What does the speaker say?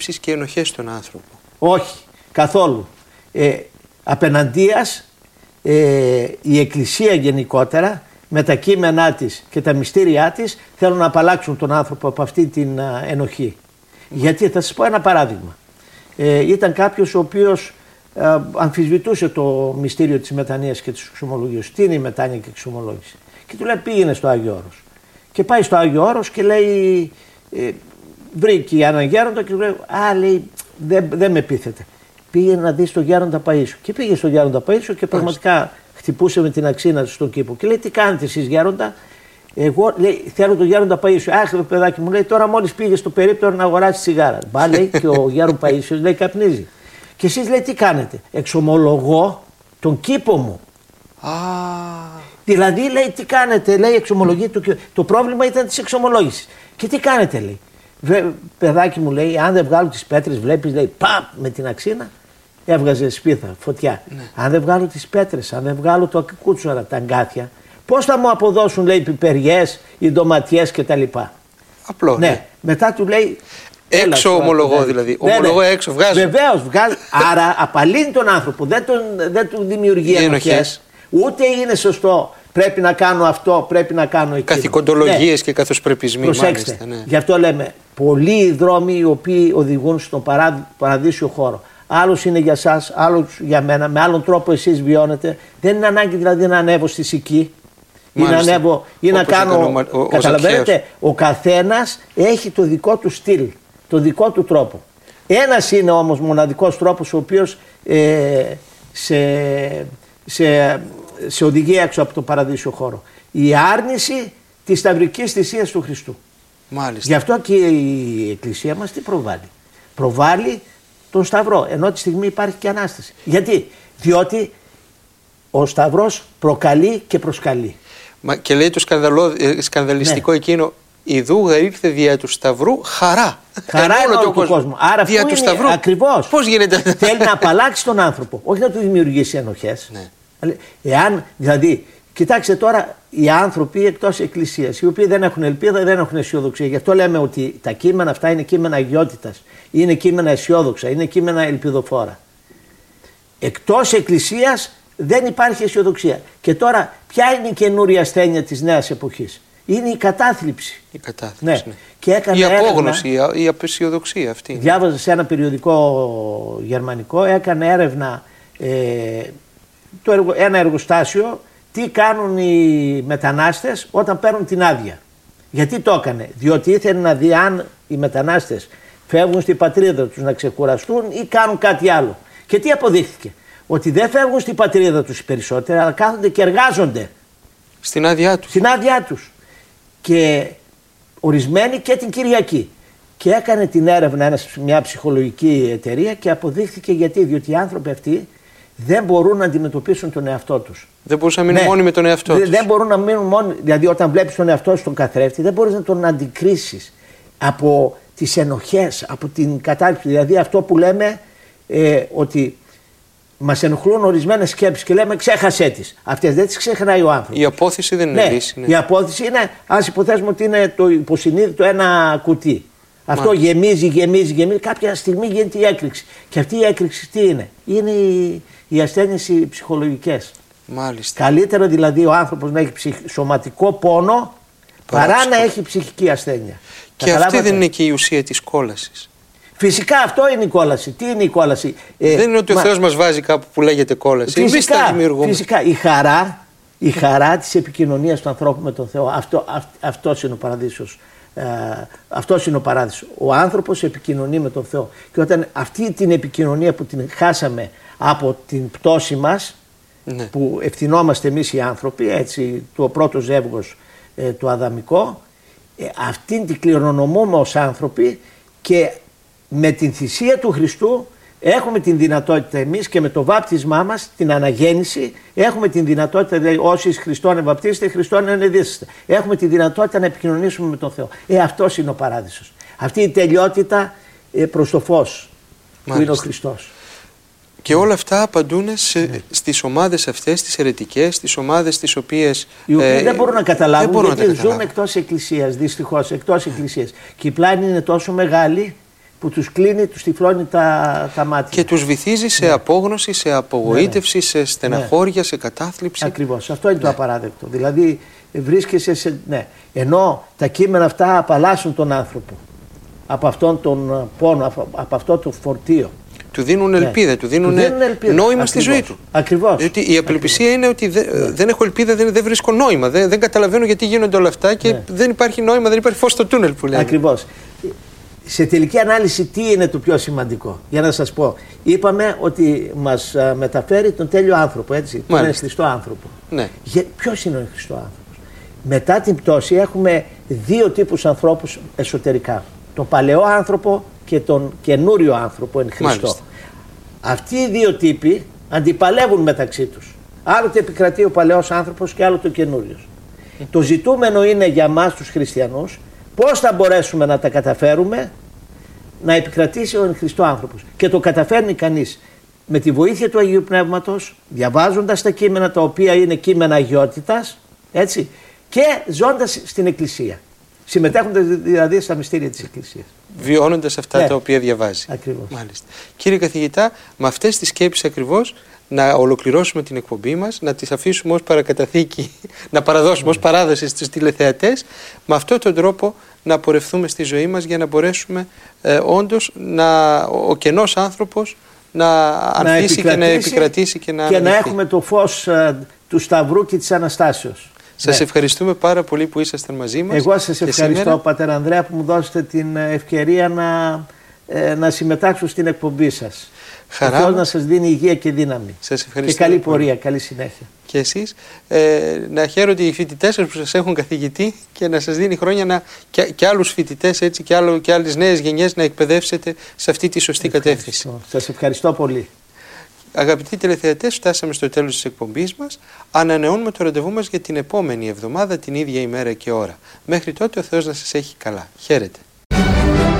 και ενοχές στον άνθρωπο. Όχι, καθόλου. Απέναντίας η Εκκλησία γενικότερα με τα κείμενά της και τα μυστήριά της θέλουν να απαλλάξουν τον άνθρωπο από αυτή την ενοχή. Γιατί θα σας πω ένα παράδειγμα. Ήταν κάποιος ο οποίος αμφισβητούσε το μυστήριο της μετανοίας και της εξομολογίας. Τι είναι η μετάνοια και η εξομολόγηση? Και του λέει πήγαινε στο Άγιο Όρος. Και πάει στο Άγιο Όρος και λέει, βρήκε έναν γέροντα και του λέει, λέει, δεν με πείθεται. Πήγαινε να δει τον Γέροντα Παΐσιο. Και πήγε στον Γέροντα Παΐσιο και πραγματικά χτυπούσε με την αξίνα στον κήπο. Και λέει, τι κάνετε εσείς Γέροντα? Εγώ λέει, θέλω τον Γέροντα Παΐσιο. Αχ, παιδάκι μου, λέει, τώρα μόλις πήγε στο περίπτωρο να αγοράσει τσιγάρα. Μπα, λέει, και ο Γέροντα Παΐσιος λέει, καπνίζει. Και εσείς λέει, τι κάνετε? Εξομολογώ τον κήπο μου. Δηλαδή, λέει, τι κάνετε? Λέει, εξομολογεί το πρόβλημα ήταν της εξομολόγησης. Και τι κάνετε, λέει? Παιδάκι μου, λέει, αν δεν βγάλω τις πέτρες, βλέπεις, λέει, παπ, με την αξίνα. Έβγαζε σπίθα, φωτιά. Ναι. Αν δεν βγάλω τις πέτρες, αν δεν βγάλω το ακούτσορα, τα αγκάθια, πώς θα μου αποδώσουν, λέει, πιπεριές, οι ντοματιές κτλ. Απλό. Ναι. Μετά του λέει. Έξω ομολογώ δηλαδή. Ομολογώ έξω, βγάζω. Βεβαίως, βγάζει. Άρα απαλύνει τον άνθρωπο, δεν του δημιουργεί ενοχές. Ούτε είναι σωστό. Πρέπει να κάνω αυτό, πρέπει να κάνω εκείνο. Καθηκοντολογίες και καθοσπρεπισμοί. Προσέξτε. Μάλιστα, ναι. Γι' αυτό λέμε πολλοί δρόμοι οι οποίοι οδηγούν στον παραδείσιο χώρο. Άλλος είναι για σας, άλλος για μένα. Με άλλον τρόπο εσείς βιώνετε. Δεν είναι ανάγκη δηλαδή να ανέβω στη Σική ή να ανέβω ή να κάνω. Καταλαβαίνετε, ο καθένας έχει το δικό του στυλ, το δικό του τρόπο. Ένας είναι όμως μοναδικός τρόπος ο οποίος σε οδηγεί έξω από το παραδείσιο χώρο. Η άρνηση της σταυρικής θυσίας του Χριστού. Μάλιστα. Γι' αυτό και η Εκκλησία μας τι προβάλλει? Προβάλλει τον Σταυρό, ενώ τη στιγμή υπάρχει και Ανάσταση. Γιατί? Διότι ο Σταυρός προκαλεί και προσκαλεί. Και λέει το σκανδαλιστικό εκείνο, ιδού ήρθε δια του Σταυρού χαρά. Χαρά είναι όλο του κόσμου. Άρα δια του Σταυρού. Ακριβώς. Πώς γίνεται? Θέλει να απαλλάξει τον άνθρωπο, όχι να του δημιουργήσει ενοχές. Ναι. Εάν, δηλαδή, κοιτάξτε τώρα οι άνθρωποι εκτός Εκκλησίας, οι οποίοι δεν έχουν ελπίδα, δεν έχουν αισιοδοξία. Γι' αυτό λέμε ότι τα κείμενα αυτά είναι κείμενα αγιότητας, είναι κείμενα αισιόδοξα, είναι κείμενα ελπιδοφόρα. Εκτός Εκκλησίας δεν υπάρχει αισιοδοξία. Και τώρα, ποια είναι η καινούρια ασθένεια της νέας εποχής? Είναι η κατάθλιψη. Η κατάθλιψη. Ναι. Και έκανε η απόγνωση, η απεσιοδοξία αυτή. Διάβαζα σε ένα περιοδικό γερμανικό, έκανε έρευνα ένα εργοστάσιο, τι κάνουν οι μετανάστες όταν παίρνουν την άδεια. Γιατί το έκανε? Διότι ήθελε να δει αν οι μετανάστες φεύγουν στην πατρίδα τους να ξεκουραστούν ή κάνουν κάτι άλλο. Και τι αποδείχθηκε? Ότι δεν φεύγουν στην πατρίδα τους οι περισσότεροι, αλλά κάθονται και εργάζονται. Στην άδειά τους. Στην άδειά τους. Και ορισμένοι και την Κυριακή. Και έκανε την έρευνα μια ψυχολογική εταιρεία και αποδείχθηκε γιατί? Διότι οι άνθρωποι αυτοί δεν μπορούν να αντιμετωπίσουν τον εαυτό τους. Δεν μπορούν να μείνουν μόνοι με τον εαυτό τους. Δεν μπορούν να μείνουν μόνοι. Δηλαδή, όταν βλέπεις τον εαυτό σου στον καθρέφτη, δεν μπορείς να τον αντικρίσεις από τις ενοχές, από την κατάληψη. Δηλαδή, αυτό που λέμε ότι μας ενοχλούν ορισμένες σκέψεις και λέμε ξέχασέ τις. Αυτές δεν τις ξεχνάει ο άνθρωπος. Η απόθεση δεν είναι λύση. Ναι. Η απόθεση είναι, ας υποθέσουμε ότι είναι το υποσυνείδητο ένα κουτί. Αυτό γεμίζει. Κάποια στιγμή γίνεται η έκρηξη. Και αυτή η έκρηξη τι είναι? Είναι οι ασθένειες οι ψυχολογικές. Μάλιστα. Καλύτερα δηλαδή ο άνθρωπος να έχει σωματικό πόνο παρά να έχει ψυχική ασθένεια. Και αυτή δεν είναι και η ουσία της κόλασης? Φυσικά αυτό είναι η κόλαση. Τι είναι η κόλαση? Δεν είναι ότι ο Θεός μας βάζει κάπου που λέγεται κόλαση. Εμείς τα δημιουργούμε. Φυσικά η χαρά της επικοινωνίας του ανθρώπου με τον Θεό. Αυτός είναι ο παραδείσος. Αυτός είναι ο παράδεισος. Ο άνθρωπος επικοινωνεί με τον Θεό. Και όταν αυτή την επικοινωνία που την χάσαμε από την πτώση μας, ναι, που ευθυνόμαστε εμείς οι άνθρωποι, έτσι, το πρώτο ζεύγος το αδαμικό, αυτήν την κληρονομούμε ως άνθρωποι και με την θυσία του Χριστού έχουμε την δυνατότητα εμείς και με το βάπτισμά μας, την αναγέννηση, έχουμε την δυνατότητα, δηλαδή όσοι Χριστόν ευαπτίσετε, Χριστόν ενεδίσετε. Έχουμε τη δυνατότητα να επικοινωνήσουμε με τον Θεό. Αυτός είναι ο παράδεισος. Αυτή η τελειότητα προς το φως. Μάλιστα. Που είναι ο Χριστός. Και όλα αυτά απαντούν στις ομάδες αυτές, τις αιρετικές, τις ομάδες τις οποίες... Οι οποίοι δεν μπορούν να καταλάβουν γιατί ζουν εκτός Εκκλησίας, δυστυχώς, εκτός Εκκλησίας. Και η πλάνη είναι τόσο μεγάλη που τους κλείνει, τους τυφλώνει τα μάτια. Και τους βυθίζει σε απόγνωση, σε απογοήτευση, σε στεναχώρια, σε κατάθλιψη. Ακριβώς. Αυτό είναι το απαράδεκτο. Δηλαδή βρίσκεσαι σε... Ενώ τα κείμενα αυτά απαλλάσσουν τον άνθρωπο από αυτόν τον πόνο, από αυτό το φορτίο. Του δίνουν ελπίδα, του δίνουν νόημα στη ζωή του. Ακριβώς. Διότι η απληπισία είναι ότι δεν έχω ελπίδα, δεν βρίσκω νόημα. Δεν καταλαβαίνω γιατί γίνονται όλα αυτά και δεν υπάρχει νόημα, δεν υπάρχει φως στο τούνελ που λέμε. Ακριβώς. Σε τελική ανάλυση, τι είναι το πιο σημαντικό? Για να σας πω, είπαμε ότι μας μεταφέρει τον τέλειο άνθρωπο, έτσι, τον χριστό άνθρωπο. Ναι. Ποιος είναι ο χριστό άνθρωπος? Μετά την πτώση έχουμε δύο τύπους ανθρώπους εσωτερικά. Τον παλαιό άνθρωπο και τον καινούριο άνθρωπο εν Χριστώ. Μάλιστα. Αυτοί οι δύο τύποι αντιπαλεύουν μεταξύ τους. Άλλοτε επικρατεί ο παλαιός άνθρωπος και άλλοτε ο καινούριος. Το ζητούμενο είναι για μας τους χριστιανούς πώς θα μπορέσουμε να τα καταφέρουμε να επικρατήσει ο εν Χριστώ άνθρωπος. Και το καταφέρνει κανείς με τη βοήθεια του Αγίου Πνεύματος, διαβάζοντας τα κείμενα τα οποία είναι κείμενα αγιότητας, έτσι, και ζώντας στην Εκκλησία. Συμμετέχοντας δηλαδή στα μυστήρια της Εκκλησίας. Βιώνοντας αυτά τα οποία διαβάζει. Ακριβώς. Μάλιστα. Κύριε καθηγητά, με αυτές τις σκέψεις ακριβώς να ολοκληρώσουμε την εκπομπή μας, να τις αφήσουμε ως παρακαταθήκη, να παραδώσουμε ως παράδοση στους τηλεθεατές, με αυτόν τον τρόπο να πορευθούμε στη ζωή μας για να μπορέσουμε όντως ο κενός άνθρωπος να ανθίσει και να επικρατήσει και να αναδειχθεί. Να έχουμε το φως του Σταυρού και της Αναστάσεως. Σας ευχαριστούμε πάρα πολύ που ήσασταν μαζί μας. Εγώ σας ευχαριστώ, Πατέρ Ανδρέα, που μου δώσετε την ευκαιρία να συμμετάξω στην εκπομπή σας. Χαρά. Θεός να σας δίνει υγεία και δύναμη. Σας ευχαριστώ. Και καλή πορεία, καλή συνέχεια. Και εσείς να χαίρονται οι φοιτητές σας που σας έχουν καθηγητή και να σας δίνει χρόνια και άλλους φοιτητές έτσι, και άλλες νέες γενιές να εκπαιδεύσετε σε αυτή τη σωστή κατεύθυνση. Σας ευχαριστώ πολύ. Αγαπητοί τηλεθεατές, φτάσαμε στο τέλος της εκπομπής μας. Ανανεώνουμε το ραντεβού μας για την επόμενη εβδομάδα, την ίδια ημέρα και ώρα. Μέχρι τότε ο Θεός να σας έχει καλά. Χαίρετε.